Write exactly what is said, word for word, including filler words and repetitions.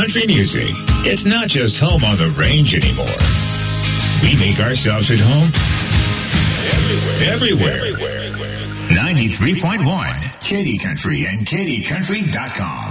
country music. It's not just home on the range anymore. We make ourselves at home everywhere. Everywhere. ninety-three point one Katy Country and Katy Country dot com.